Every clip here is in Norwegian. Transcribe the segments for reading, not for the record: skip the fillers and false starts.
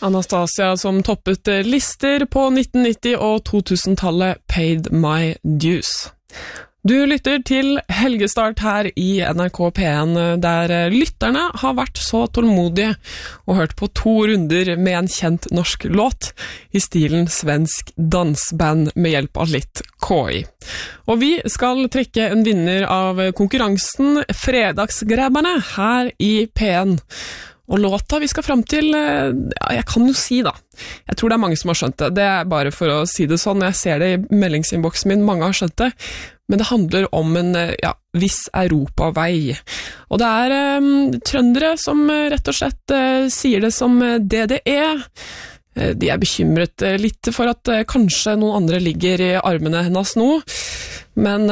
Anastasia som toppet lister på 1990- og 2000-tallet Paid My Dues. Du lytter til Helgestart her i NRK P1, der lytterne har vært så tålmodige og hørt på 2 runder med en kjent norsk låt i stilen svensk dansband med hjelp av litt KI. Og vi skal trekke en vinner av konkurransen Fredagsgrabberne her i P1. Og låta vi skal frem til, jeg kan jo si da, jeg tror det er mange som har skjønt det, det er bare for å si det sånn, jeg ser det i meldingsinnboksen min, mange har skjønt det, men det handler om en viss europavei. Og det er trøndere som rett og slett sier det som DDE. De er bekymret litt for at kanskje noen andre ligger i armene hennes nå, men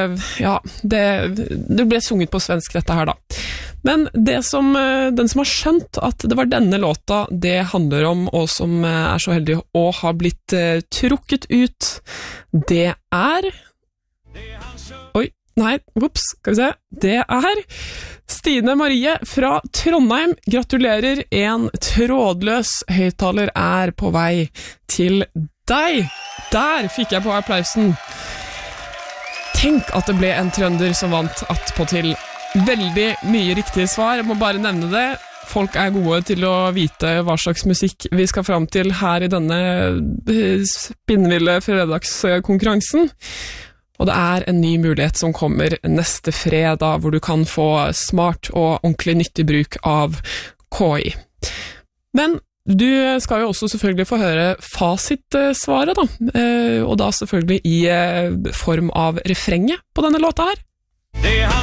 det ble sunget på svensk dette her da. Men den som har skjønt at det var denne låta det handler om, og som er så heldig å ha blitt trukket ut, det er... skal vi se. Det er Stine Marie fra Trondheim. Gratulerer, en trådløs høyttaler er på vei til deg. Der fikk jeg på applausen. Tenk at det ble en trønder som vant attpåtil. Veldig mye riktige svar, jeg må bare nevne det. Folk er gode til å vite hva slags musikk vi skal fram til her i denne spinnville fredagskonkurransen. Og det er en ny mulighet som kommer neste fredag, hvor du kan få smart og ordentlig nyttig bruk av KI. Men du skal jo også selvfølgelig få høre fasitsvaret da, og da selvfølgelig i form av refrenget på denne låta her.